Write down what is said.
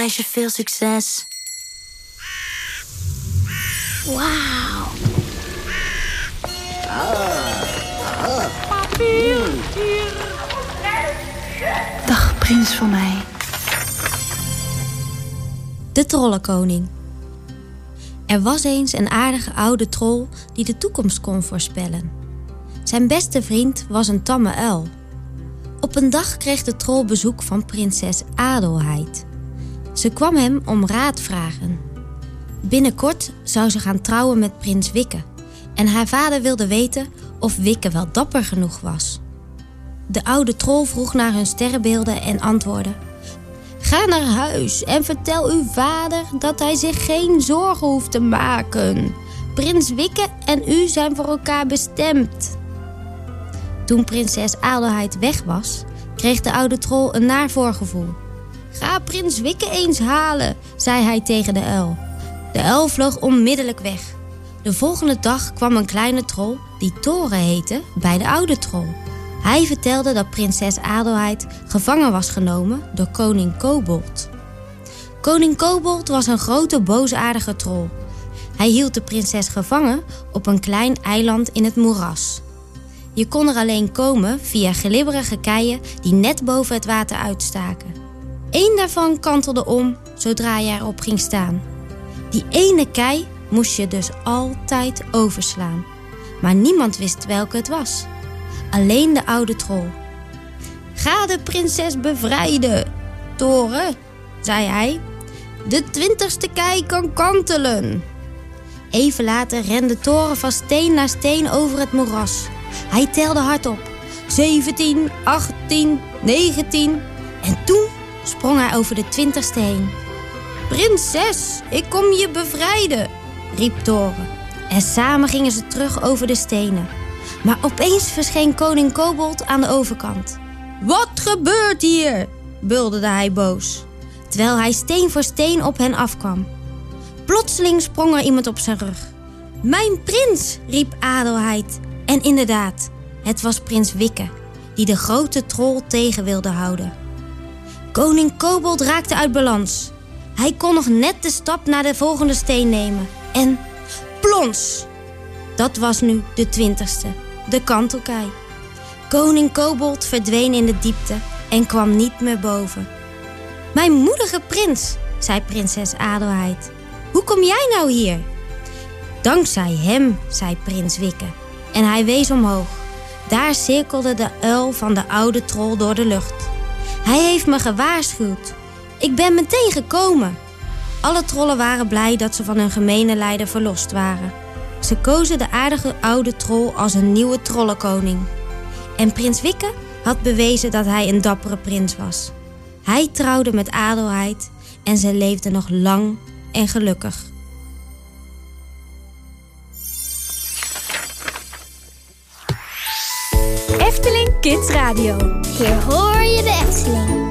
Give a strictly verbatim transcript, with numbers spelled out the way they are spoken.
meisje, veel succes. Wauw. Papier, hier. Dag, prins van mij. De Trollenkoning. Er was eens een aardige oude troll die de toekomst kon voorspellen. Zijn beste vriend was een tamme uil. Op een dag kreeg de troll bezoek van prinses Adelheid. Ze kwam hem om raad vragen. Binnenkort zou ze gaan trouwen met prins Wikke. En haar vader wilde weten of Wikke wel dapper genoeg was. De oude troll vroeg naar hun sterrenbeelden en antwoordde: ga naar huis en vertel uw vader dat hij zich geen zorgen hoeft te maken. Prins Wikke en u zijn voor elkaar bestemd. Toen prinses Adelheid weg was, kreeg de oude troll een naar voorgevoel. Ga prins Wikke eens halen, zei hij tegen de uil. De uil vloog onmiddellijk weg. De volgende dag kwam een kleine troll, die Toren heette, bij de oude troll. Hij vertelde dat prinses Adelheid gevangen was genomen door koning Kobold. Koning Kobold was een grote boosaardige troll. Hij hield de prinses gevangen op een klein eiland in het moeras. Je kon er alleen komen via glibberige keien die net boven het water uitstaken. Eén daarvan kantelde om zodra je erop ging staan. Die ene kei moest je dus altijd overslaan. Maar niemand wist welke het was. Alleen de oude troll. Ga de prinses bevrijden, Toren, zei hij. De twintigste kei kan kantelen. Even later rende Toren van steen naar steen over het moeras. Hij telde hardop. zeventien, achttien, negentien. En toen sprong hij over de twintigste heen. Prinses, ik kom je bevrijden, riep Toren. En samen gingen ze terug over de stenen. Maar opeens verscheen koning Kobold aan de overkant. Wat gebeurt hier? bulderde hij boos, terwijl hij steen voor steen op hen afkwam. Plotseling sprong er iemand op zijn rug. Mijn prins, riep Adelheid. En inderdaad, het was prins Wikke, die de grote troll tegen wilde houden. Koning Kobold raakte uit balans. Hij kon nog net de stap naar de volgende steen nemen. En plons! Dat was nu de twintigste, de kantelkei. Koning Kobold verdween in de diepte en kwam niet meer boven. Mijn moedige prins, zei prinses Adelheid. Hoe kom jij nou hier? Dankzij hem, zei prins Wikke. En hij wees omhoog. Daar cirkelde de uil van de oude troll door de lucht. Hij heeft me gewaarschuwd. Ik ben meteen gekomen. Alle trollen waren blij dat ze van hun gemene leider verlost waren. Ze kozen de aardige oude troll als een nieuwe trollenkoning. En prins Wikke had bewezen dat hij een dappere prins was. Hij trouwde met Adelheid en ze leefden nog lang en gelukkig. Efteling Kids Radio. Hier hoor je de Efteling.